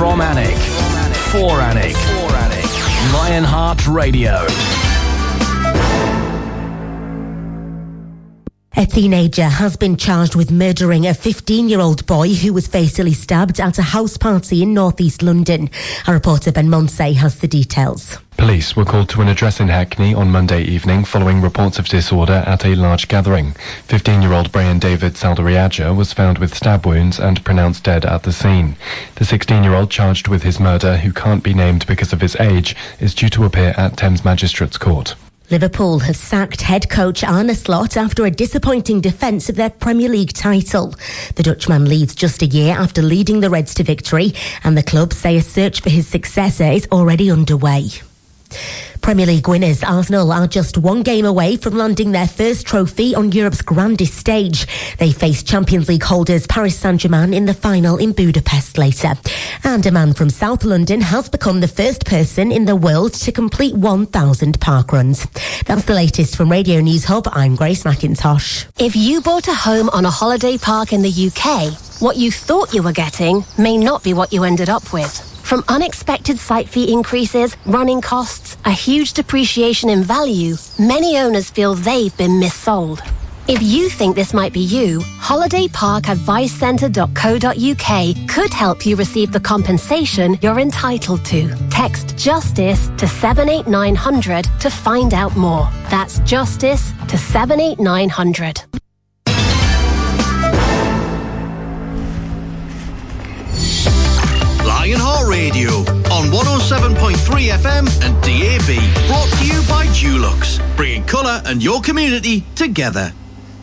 From Alnwick. For Alnwick. Lionheart Radio. A teenager has been charged with murdering a 15-year-old boy who was fatally stabbed at a house party in north-east London. Our reporter Ben Monsey has the details. Police were called to an address in Hackney on Monday evening following reports of disorder at a large gathering. 15-year-old Brian David Saldariaga was found with stab wounds and pronounced dead at the scene. The 16-year-old charged with his murder, who can't be named because of his age, is due to appear at Thames Magistrates Court. Liverpool have sacked head coach Arne Slot after a disappointing defence of their Premier League title. The Dutchman leaves just a year after leading the Reds to victory, and the club say a search for his successor is already underway. Premier League winners Arsenal are just one game away from landing their first trophy on Europe's grandest stage. They face Champions League holders Paris Saint-Germain in the final in Budapest later. And a man from South London has become the first person in the world to complete 1,000 park runs. That's the latest from Radio News Hub. I'm Grace McIntosh. If you bought a home on a holiday park in the UK, what you thought you were getting may not be what you ended up with. From unexpected site fee increases, running costs, a huge depreciation in value, many owners feel they've been missold. If you think this might be you, Holiday Park Advicecentre.co.uk could help you receive the compensation you're entitled to. Text JUSTICE to 78900 to find out more. That's JUSTICE to 78900. Lionheart Radio on 107.3 FM and DAB. Brought to you by Dulux, bringing colour and your community together.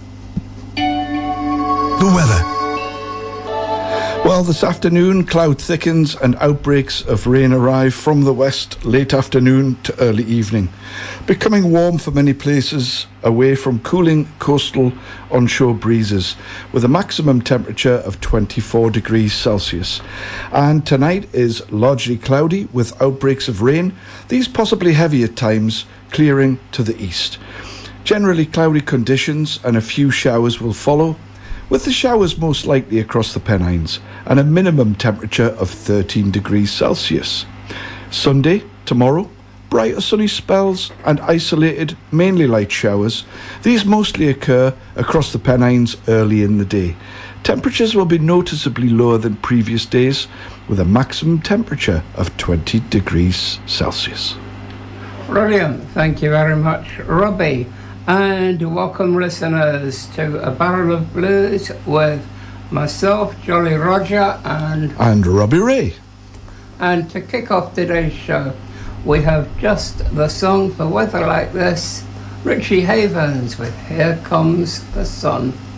The weather. Well, this afternoon, cloud thickens and outbreaks of rain arrive from the west late afternoon to early evening, becoming warm for many places away from cooling coastal onshore breezes, with a maximum temperature of 24 degrees Celsius. And tonight is largely cloudy with outbreaks of rain, these possibly heavy at times, clearing to the east. Generally cloudy conditions and a few showers will follow, with the showers most likely across the Pennines, and a minimum temperature of 13 degrees Celsius. Sunday, tomorrow, brighter sunny spells and isolated, mainly light showers. These mostly occur across the Pennines early in the day. Temperatures will be noticeably lower than previous days, with a maximum temperature of 20 degrees Celsius. Brilliant, thank you very much, Robbie. And welcome listeners to A Barrel of Blues with myself, Jolly Roger, and Robbie Ray. And to kick off today's show, we have just the song for weather like this, Richie Havens with Here Comes the Sun.